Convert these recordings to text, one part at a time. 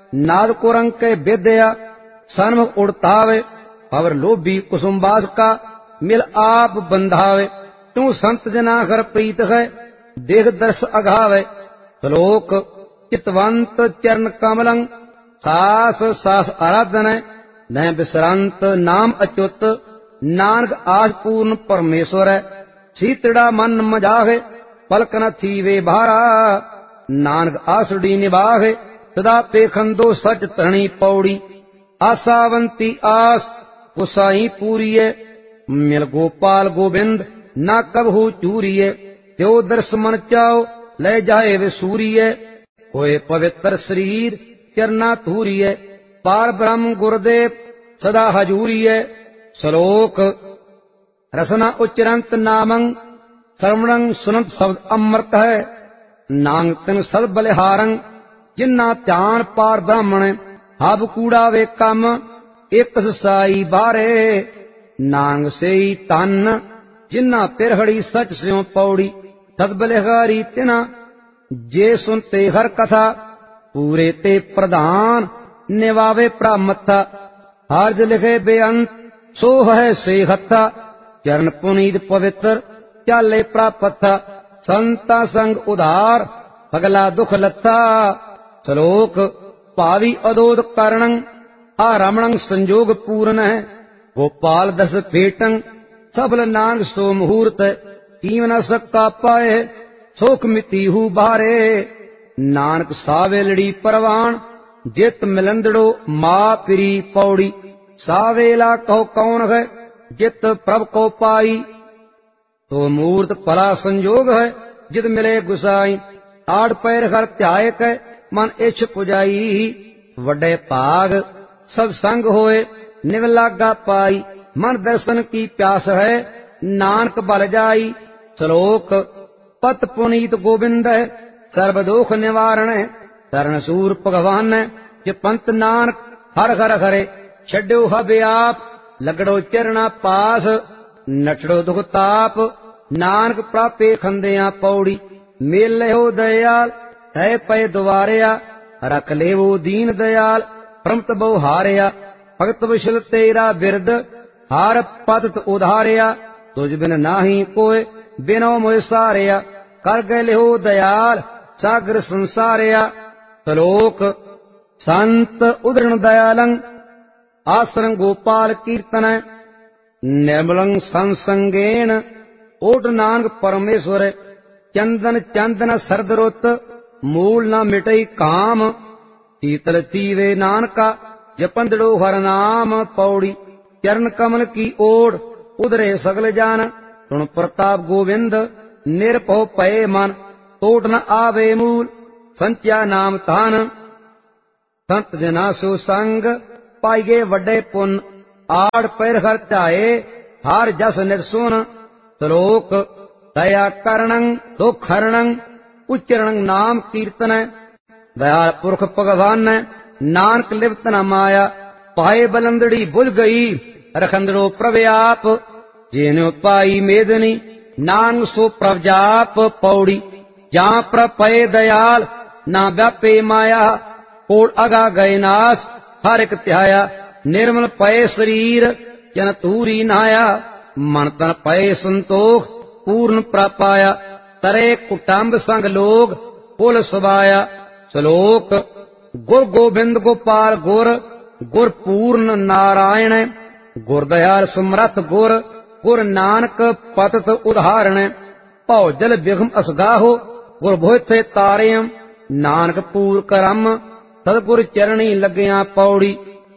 नाद को रंग के विद्या सन्मुख उड़तावे, अवर लोभी कुसुमबास का मिल आप बंधावे। तू संत जना कर प्रीत है देख दर्श अघावे, श्लोक चितवंत चरण कमलं सास सास आराधन, न विश्रांत नाम अच्युत नानक आस पूर्ण परमेश्वर। सीतड़ा मन मजाहे पलक न थीवे भारा, नानक आसुड़ी निभाहे सदा पेखंदो सच तणी पौड़ी। आसावंती आस गुसाई पूरिये, मिल गोपाल गोविंद ना कबहू चूरिये। त्यो दर्श मन चाओ ले जाए वे सूरिये, कोई पवित्र शरीर चरना धूरिये। पार ब्रह्म गुरुदेव सदा हजूरिये, श्लोक रसना उच्चरंत नामं श्रवणं सुनंत शब्द अमृत है। नांग तिन सद बलिहारं जिन्ना ध्यान पार ब्राह्मण, हब कूड़ा वे कम एक साई बारे। नांग से ही तन जिन्ना पिरहड़ी सच स्यों पौड़ी, सद बलिहारी तिना जे सुनते हर कथा। पूरे ते प्रधान निवावे प्रामथा, हर्ज लिखे बेअंत सो है से हथा। चरण पुनीत पवित्र चाले प्राप्त, संता संग उधार अगला दुख लथा। श्लोक पावी अदोद कारणं आरमणं संजोग पूर्ण है। गोपाल दस पेटं सबल नानक सो मुहूर्त, कीम न सक्का पाए सोख मिति हु बारे। नानक सावेलड़ी परवान जित मिलंदड़ो माँ पिरी पौड़ी। सावेला कहो कौन है जित प्रभ को पाई, तो मूर्त पला संजोग है जित मिले गुसाई। आड़ पैर हर त्याय कै मन इच्छ पुजाई, वड्डे भाग सत्संग होए निव लागा पाई। मन दर्शन की प्यास है नानक बल जाई। श्लोक पत पुनीत गोविंद है सर्वदोख निवारण, शरण सूर भगवान जे पंत नानक हर हर हरे। छड्यो हबे आप लगड़ो चरणा पास, नचड़ो दुख ताप नानक प्रापे खंदिया पौड़ी। मेल हो दयाल है पै द्वारिया, रख ले वो दीन दयाल प्रमत बहु हारिया। भगत विशल तेरा बिरद हार पत उधारिया, तुझ बिन नाही कोय बिनो मोय सारिया। कर गए हो दयाल सागर संसारिया। श्लोक संत उदरण दयालं आश्रम गोपाल कीर्तन, निर्मलं संसंगेन ओट नानक परमेश्वर। चंदन चंदन सरदरुत मूल न मिटई काम, शीतल चीवे नानका जपंदड़ो हर नाम पौड़ी। चरण कमल की ओढ़ उधरे सगल जान, सुन प्रताप गोविंद निरपो पये मन। तोट न आवे मूल संच्या नाम तान, संत जना सो संग पाइगे वड्डे पुन। आड़ पैर हर चाहे हार जस निर्सुन। श्लोक दया करणं दुख हरणं उच्चरणं नाम कीर्तन। दयाल पुरख भगवान नानक लिप्त न माया, पाए बलंदड़ी बुझ गई रखंदड़ो प्रव्याप। जेनो पाई मेदनी नानक सो प्रवजाप पौड़ी। जहाँ प्रभ पये दयाल ना व्यापे माया, कोड़ अगा गए नाश हर एक त्याया। निर्मल पये शरीर जन तूरी नाया, मन तन पये संतोख पूर्ण प्रापाया। तरे कुटुंब संग लोग कुल सुबाया। श्लोक गुर गोविंद गोपाल गुर, गुर पूर्ण नारायण। गुर दयाल समरथ गुर, गुर नानक पतत उदाहरण। भौ जल बिघम असगाहो गुर भोथे तारियम, नानक पूर करम सतगुर चरणी लगिया पौड़ी।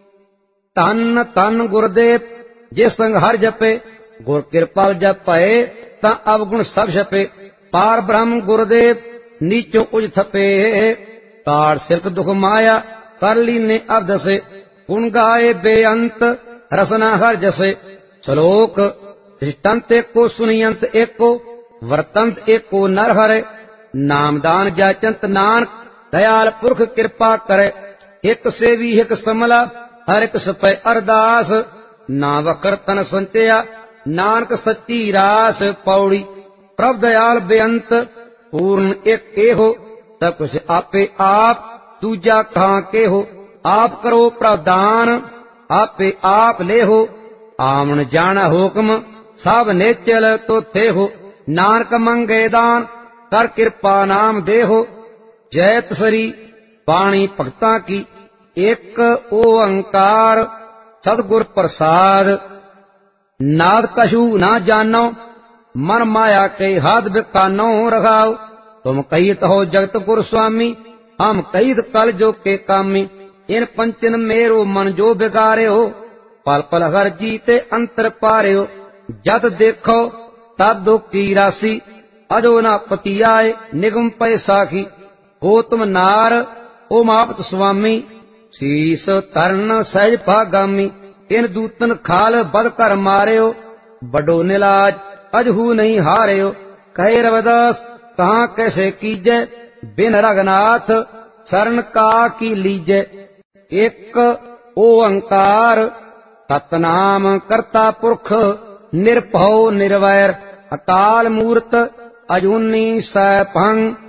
तन तन गुरदेव जे संग हर जपे, गुर कृपाल जप पए ता अवगुण सब छपे। पार ब्रह्म गुरुदेव नीचों उज थपे, ताड़ सिल्क दुख माया कर लीने अब दसे। गुण गाए बेअंत रसना हर जसे। श्लोक दृष्टांत एको सुनियंत एको, वर्तंत एको नर हरे। नामदान जाचंत नानक दयाल पुरख कृपा करे। एक सेवी एक समला हर एक सपै अरदास, ना वकर तन संचया नानक सच्ची रास पौड़ी। प्रभ दयाल बेअंत पूर्ण एक एहो, सब कुछ आपे आप दूजा कहाँ के हो। आप करो प्रावधान, आपे आप लेहो। आमन जाना हुक्म, सब नेचल तो थे हो। नानक मंगे दान, कर कृपा नाम देहो। जैत सरी बाणी भगतां की, एक ओंकार सतगुर प्रसाद। नाद कछु ना जानो, मन माया के हाथ बिकानो रखाओ। तुम कहित हो जगतपुर स्वामी, हम कहित कल जो के कामी। इन पंचन मेरो मन जो बिगारे हो, पल पल हर जीते अंतर पारे हो। जत देखो तद दुख की राशि, अजो न पति आए निगम पैसाखी। हो तुम नार ओ मापत स्वामी, शीस तरण सहज भागामी। इन दूतन खाल बद कर मारे हो, बड़ो निलाज अजहू नहीं हारे हो। कहे रविदास कहाँ कैसे कीजे, बिन रघुनाथ शरण का की लीजे। एक ओंकार सतनाम करता पुरख, निर्भव निर्वैर अकाल मूर्त अजूनी सैभं।